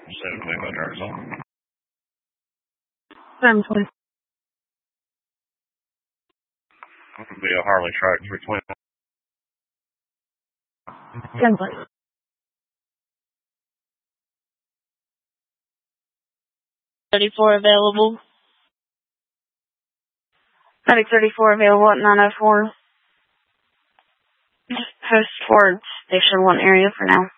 Arizona. 720. It could be a Harley truck 320. 1020. 34 available. Medic 34 available at 904. Post Ford Station 1 area for now.